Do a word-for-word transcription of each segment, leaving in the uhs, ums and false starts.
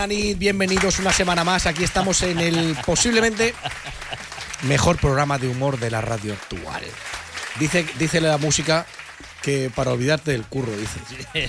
Bienvenidos una semana más. Aquí estamos en el posiblemente mejor programa de humor de la radio actual. Dice, dice la música que para olvidarte del curro, dice.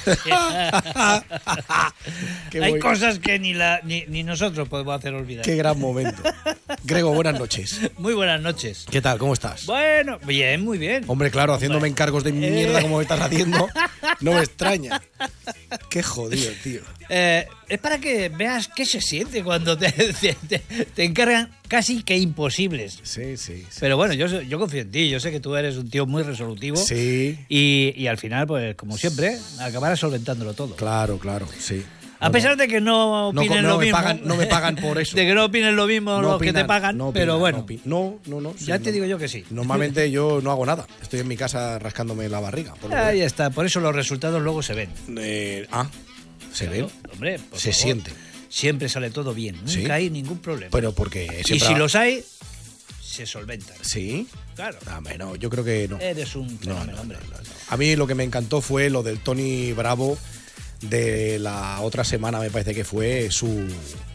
Hay voy... cosas que ni, la, ni, ni nosotros podemos hacer olvidar. Qué gran momento. Grego, buenas noches. Muy buenas noches. ¿Qué tal? ¿Cómo estás? Bueno, bien, muy bien. Hombre, claro, haciéndome Hombre. encargos de mierda como me estás haciendo, no me extraña. Qué jodido, tío. Eh, es para que veas qué se siente cuando te, te, te, te encargan casi que imposibles. Sí, sí, sí. Pero bueno, yo, yo confío en ti. Yo sé que tú eres un tío muy resolutivo. Sí. Y, y al final, pues como siempre, acabarás solventándolo todo. Claro, claro, sí. A no, pesar de que no opinen no, no lo me mismo. Pagan, no me pagan por eso. De que no opinen lo mismo no los opinan, que te pagan. no opinan, pero bueno. No, no, no. Ya sí, te no. digo yo que sí. Normalmente yo no hago nada. Estoy en mi casa rascándome la barriga. Por lo Ahí que... está. Por eso los resultados luego se ven. Eh, ah, ¿se Claro, ven? Hombre, por Se favor. siente. Siempre sale todo bien. Nunca ¿Sí? hay ningún problema. Pero porque siempre... Y si los hay, se solventan. ¿Sí? Claro. Ah, no, yo creo que no. Eres un No, fenómeno, no, hombre. no, no, no. A mí lo que me encantó fue lo del Tony Bravo de la otra semana, me parece que fue su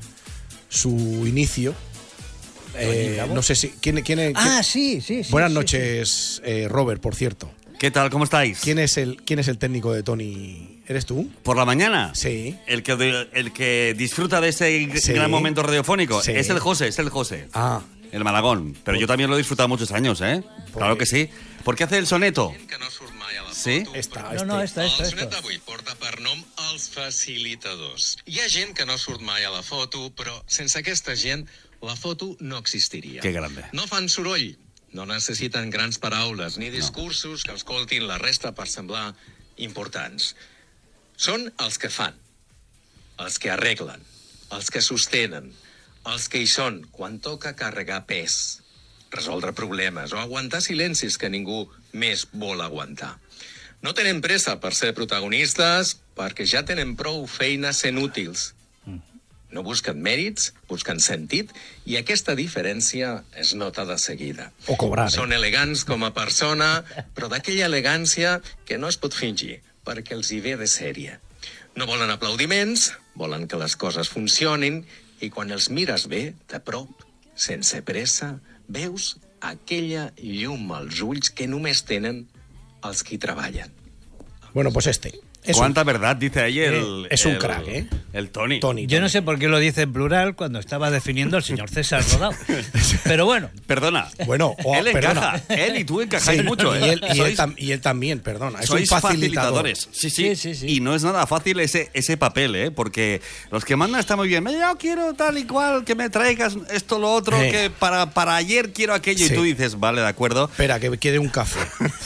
su inicio. Eh, no sé si quién, quién, quién Ah, sí, sí, sí. Buenas sí, noches, eh, Robert, por cierto. ¿Qué tal? ¿Cómo estáis? ¿Quién es el quién es el técnico de Tony? ¿Eres tú? ¿Por la mañana? Sí. El que, el que disfruta de ese Sí. gran momento radiofónico. Sí. Es el José, es el José. Ah, El Malagón. Pero yo también lo he disfrutado muchos años, ¿eh? Claro que sí. ¿Por qué hace el soneto? Sí. esta, No, este. no, esta, esta, El esta. sonet d'avui porta per nom els facilitadors. Hi ha gent que no surt mai a la foto, però sense aquesta gent la foto no existiria. Que grande. No fan soroll, no necessiten grans paraules ni discursos que escoltin la resta per semblar importants. Són els que fan, els que arreglen, els que sostenen, els que hi són quan toca carregar pes, resoldre problemes o aguantar silencis que ningú més vol aguantar. No tenen pressa per ser protagonistes perquè ja tenen prou feina sent útils. No busquen mèrits, busquen sentit, i aquesta diferència es nota de seguida. O cobrar, eh? Són elegants com a persona, però d'aquella elegància que no es pot fingir, perquè els hi ve de sèrie. No volen aplaudiments, volen que les coses funcionin, i quan els mires bé, de prop, sense pressa, veus aquella llum als ulls que només tenen els que hi treballen. Bueno, pues este. Es ¿Cuánta un, verdad dice ahí el... Eh, es un el- crack, ¿eh? El Tony. Tony. Yo no sé por qué lo dice en plural cuando estaba definiendo al señor César Rodado. Pero bueno. Perdona. Bueno, o- él perdona. encaja. Él y tú encajáis Sí, mucho, ¿eh? y, él, y, él Sois- tam- y él también, perdona. Es Sois un facilitador. facilitadores. Sí, Sí, sí. sí, sí. Y no es nada fácil ese, ese papel, ¿eh? Porque los que mandan está muy bien. Yo quiero tal y cual, que me traigas esto, lo otro, Eh. que para, para ayer quiero aquello. Sí. Y tú dices, vale, de acuerdo. Espera, que quiere un café.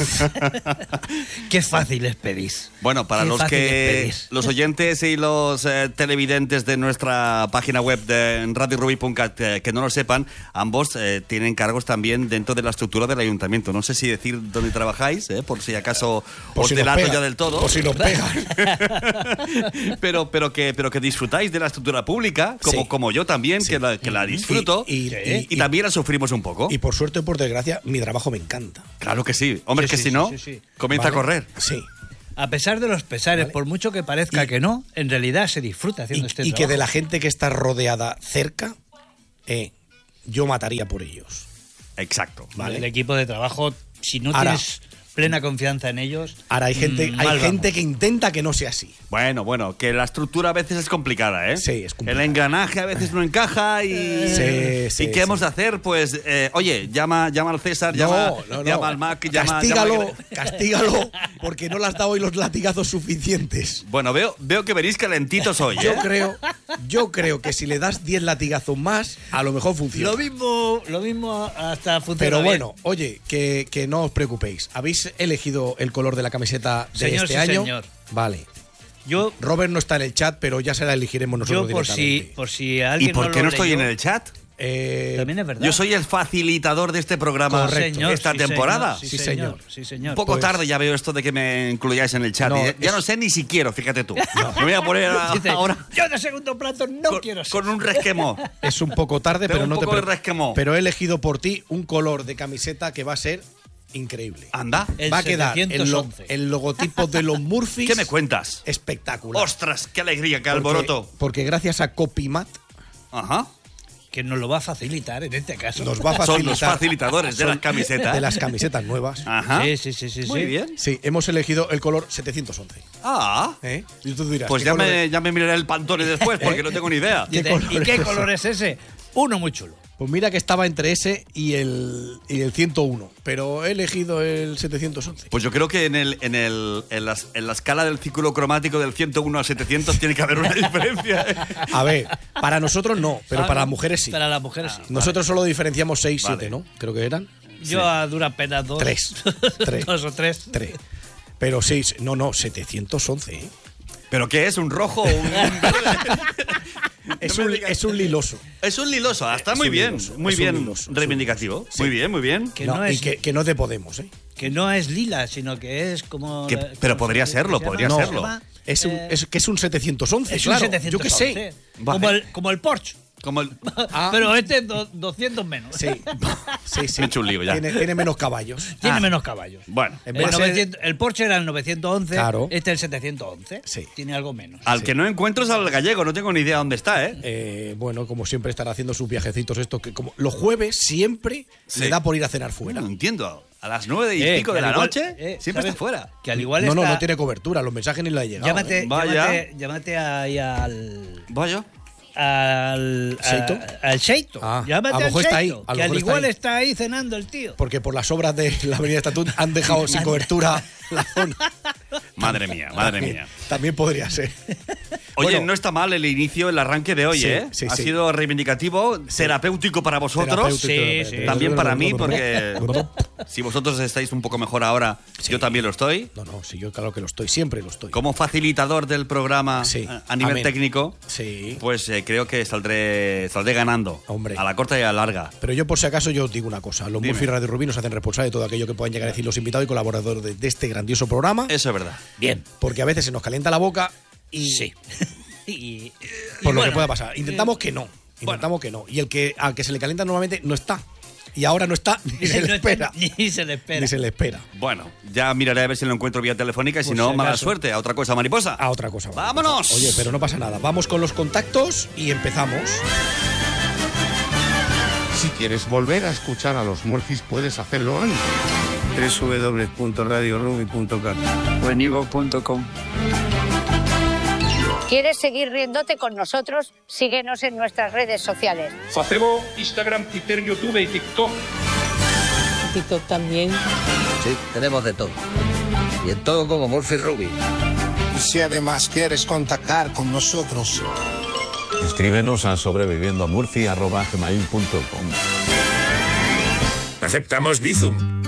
Qué fácil es pedir. Bueno, para Qué los fácil es que pedir. los oyentes y los eh, televidentes de nuestra página web de radio rubi punto cat eh, que no lo sepan, ambos eh, tienen cargos también dentro de la estructura del ayuntamiento. No sé si decir dónde trabajáis, eh, por si acaso Por os si nos delato pega, ya del todo. Por si nos pegan. pero pero que pero que disfrutáis de la estructura pública, como Sí. como yo también, Sí. que la, que la disfruto Y- y- y, y- y- también la sufrimos un poco. Y por suerte o por desgracia, mi trabajo me encanta. Claro que sí. Hombre, Sí, que sí, si sí, no, sí, sí. comienza ¿Vale? a correr. Sí. A pesar de los pesares, por mucho que parezca Y- que no, en realidad se disfruta Y, haciendo este y que trabajo. de la gente que está rodeada cerca, eh, yo mataría por ellos. Exacto. Vale. El equipo de trabajo, si no Ahora- tienes plena confianza en ellos. Ahora hay gente, mm, hay mal gente vamos. que intenta que no sea así. Bueno, bueno, que la estructura a veces es complicada, ¿eh? Sí, es complicada. El engranaje a veces no encaja y... Sí, sí, ¿Y qué sí. hemos de hacer? Pues, eh, oye, llama, llama al César, llama, No, no, no. llama al Mac, llama... Castígalo, llama- castígalo, porque no le has dado hoy los latigazos suficientes. Bueno, veo, veo que venís calentitos hoy, ¿eh? Yo creo, yo creo que si le das diez latigazos más, a lo mejor funciona. Lo mismo, lo mismo hasta funciona Pero bien. bueno, oye, que, que no os preocupéis. ¿Habéis elegido el color de la camiseta de Señor, este sí, año? señor. Vale. Yo, Robert no está en el chat, pero ya se la elegiremos nosotros yo por si, directamente. por si alguien ¿Y por no qué lo no estoy leyó, en el chat? Eh, También es verdad. Yo soy el facilitador de este programa Correcto. Señor, esta sí, temporada. señor, Sí, sí, señor. señor. Sí, señor. Un poco Pues- tarde ya veo esto de que me incluyáis en el chat. No, Y ya es- no sé ni si quiero, fíjate tú. Me voy a poner a- Dice, ahora yo de segundo plato no con, quiero ser. con un resquemor. Es un poco tarde, Tengo pero un no poco te de pre- resquemor. Pero he elegido por ti un color de camiseta que va a ser increíble. Anda. El Va a quedar el, lo- setecientos once. el logotipo de los Murphys. ¿Qué me cuentas? Espectacular. ¡Ostras, qué alegría, qué Porque- alboroto! Porque gracias a Copymat Ajá. Que nos lo va a facilitar en este caso. nos va a facilitar. Son los facilitadores de son las camisetas. De las camisetas nuevas. Ajá. Sí, sí, sí, sí. Muy sí. bien. Sí, hemos elegido el color setecientos once. Ah. ¿Eh? Y tú dirás, Pues ¿qué ya color me, es? ya me miraré el Pantone después, porque no tengo ni idea. Y, ¿Qué de- color ¿y qué es ese? color es ese? Uno muy chulo. Pues mira que estaba entre ese y el, y el ciento uno, pero he elegido el setecientos once. Pues yo creo que en, el, en, el, en, las- en la escala del círculo cromático del ciento uno al setecientos tiene que haber una diferencia. ¿eh? A ver, para nosotros no, pero Ah, para no, las mujeres sí. Para las mujeres sí. Nosotros solo diferenciamos seis, Vale. siete, ¿no? Creo que eran Yo a dura pena dos. Tres. Tres. Dos o tres. tres. Pero seis, no, no, setecientos once, ¿eh? ¿Pero qué es? ¿Un rojo o un verde? Es, No me un, digas. es un liloso. Es un liloso. Ah, está Es muy un bien. liloso, Muy es un bien. liloso, es un Reivindicativo. liloso. Sí. Muy bien, muy bien. Que No, no y es- que, que no es de Podemos, ¿eh? Que no es lila, sino que es como. Que- la- pero ¿cómo podría se- serlo, se llama? podría No, serlo. se llama, Es, un, eh, es que es un setecientos once, es claro. un setecientos Yo qué sé. once. Vale. Como el, como el Porsche. Como el... Ah. Pero este es do- doscientos menos. Sí, sí, sí. Me he hecho un lío ya. Tiene, tiene menos caballos. Tiene Ah. menos caballos. Bueno, En El, vez de ser- novecientos el Porsche era el novecientos once, Claro. este es el setecientos once. Sí. Tiene algo menos. al que no encuentro es al gallego. No tengo ni idea dónde está, ¿eh? Eh, bueno, como siempre estará haciendo sus viajecitos estos que como los jueves siempre Sí. le da por ir a cenar fuera. No entiendo. A las nueve y Eh, pico que de la al igual- noche eh, siempre ¿sabes? está fuera. Que al igual No, no, está- no tiene cobertura, los mensajes ni le ha llegado. Llámate, ¿eh? Vaya. llámate, llámate ahí al. Vaya. Al. ¿Seito? a- Al Sheito. Ah, Llámate a lo al mejor está ahí, Sheito, a lo que al mejor está igual ahí. está ahí cenando el tío. Porque por las obras de la Avenida Estatut han dejado sin cobertura la zona. Madre mía, madre También- mía. También podría ser. Oye, Bueno, no está mal el inicio, el arranque de hoy, Sí, ¿eh? sí, ha sí. sido reivindicativo, terapéutico para vosotros. terapéutico, Sí, terapéutico. sí. También para mí, porque si vosotros estáis un poco mejor ahora, Sí. yo también lo estoy. No, no, sí, yo claro que lo estoy, siempre lo estoy. Como facilitador del programa Sí, a- a nivel amén. técnico, Sí. pues eh, creo que saldré, saldré ganando. Hombre. A la corta y a la larga. Pero yo por si acaso yo os digo una cosa. Los Dime. Murphy Radio Rubí nos hacen responsables de todo aquello que puedan llegar a decir los invitados y colaboradores de, de este grandioso programa. Eso es verdad. Bien. Porque a veces se nos calienta la boca y Sí. y, y por lo bueno, que pueda pasar. Intentamos que no. Intentamos que no. Y el que al que se le calienta normalmente no está. Y ahora no está ni se no le está- espera. Ni se le espera. Ni se le espera. Bueno, ya miraré a ver si lo encuentro vía telefónica y si Por no, si mala acaso. suerte. A otra cosa, mariposa. A otra cosa. vale. ¡Vámonos! Oye, pero no pasa nada. Vamos con los contactos y empezamos. Si quieres volver a escuchar a los Murphys, puedes hacerlo en doble u doble u doble u punto radio ruby punto cat o en ivo punto com. ¿Quieres seguir riéndote con nosotros? Síguenos en nuestras redes sociales. Facemos Instagram, Twitter, YouTube y TikTok. TikTok también. Sí, tenemos de todo. Y en todo como Murphy Ruby. Y si además quieres contactar con nosotros, Escríbenos a sobreviviendomurphy arroba gmail punto com. Aceptamos Bizum.